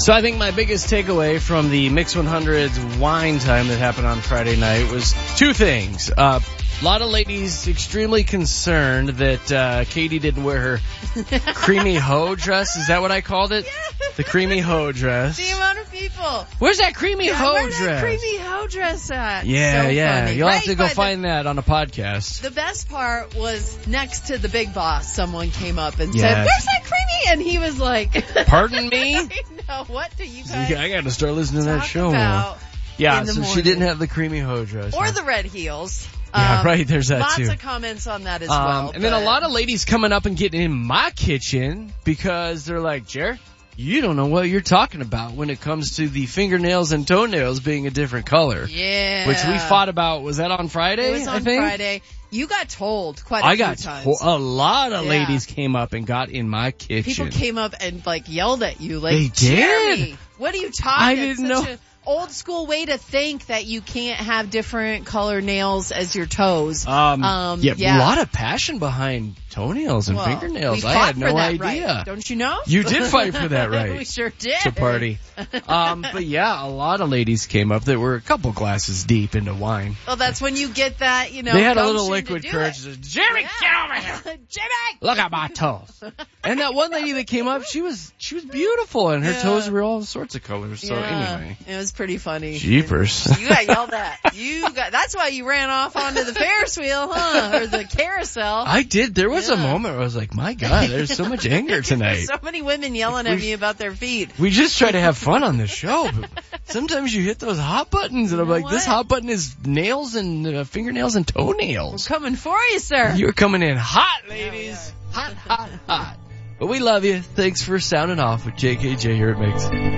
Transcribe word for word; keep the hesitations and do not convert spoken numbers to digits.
So I think my biggest takeaway from the Mix one hundred's wine time that happened on Friday night was two things. Uh, a lot of ladies extremely concerned that uh, Katie didn't wear her creamy hoe dress. Is that what I called it? Yes. The creamy hoe dress. The amount of people. Where's that creamy yeah, hoe where's dress? that creamy hoe dress at? Yeah, so yeah. Funny. You'll right, have to go but find the, that on a podcast. The best part was next to the big boss, someone came up and yes. said, "Where's that creamy?" And he was like, "Pardon me." I know. What do you guys? I got to start listening to that talk show about more. Yeah, in the so morning? she didn't have the creamy hoe dress. Or huh? the red heels. Yeah, Um, right, there's that lots too. Lots of comments on that as um, well. And then a lot of ladies coming up and getting in my kitchen because they're like, Jer, you don't know what you're talking about when it comes to the fingernails and toenails being a different color. Yeah. Which we fought about, was that on Friday? It was on I think? Friday. You got told quite a I few got times. to- a lot of Yeah. ladies came up and got in my kitchen. People came up and like yelled at you, like, They did? Jeremy, what are you talking? I It's didn't such know. a old school way to think that you can't have different color nails as your toes. Um, Um, yeah, yeah. a lot of passion behind toenails and Well, fingernails. we I fought had for no that idea. right. Don't you know? You did fight for that right. We sure did. To party. Um, but yeah, a lot of ladies came up that were a couple glasses deep into wine. Well, that's when you get that, you know. They had a little gumption liquid to do courage. it. Jimmy, Yeah. get over here! Jimmy! Look at my toes. And that one lady that came up, she was she was beautiful, and her Yeah. toes were all sorts of colors. So Yeah, anyway, it was pretty funny. jeepers. You got yelled at. You got. That's why you ran off onto the Ferris wheel, huh? Or the carousel. I did. There was a Yeah. moment where I was like, my God, there's so much anger tonight. So many women yelling at me about their feet. We just try to have fun on this show, but sometimes you hit those hot buttons, and I'm You know like, this what? hot button is nails and uh, fingernails and I'm toenails. coming for you, sir. You're coming in hot, ladies. Yeah, Hot, hot, hot. But we love you. Thanks for sounding off with J K J here at Mix.